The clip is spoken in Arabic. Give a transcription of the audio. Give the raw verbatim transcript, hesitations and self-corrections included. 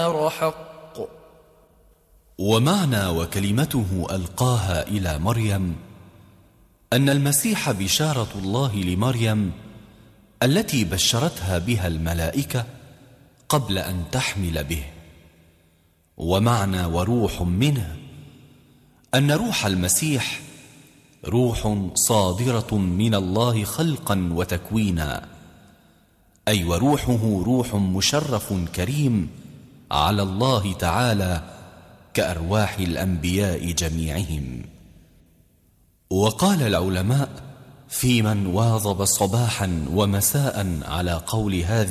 حق. ومعنى وكلمته ألقاها إلى مريم أن المسيح بشارة الله لمريم التي بشرتها بها الملائكة قبل أن تحمل به. ومعنى وروح منه أن روح المسيح روح صادرة من الله خلقا وتكوينا، أي وروحه روح مشرف كريم على الله تعالى كأرواح الأنبياء جميعهم. وقال العلماء في من واظب صباحا ومساء على قول هذه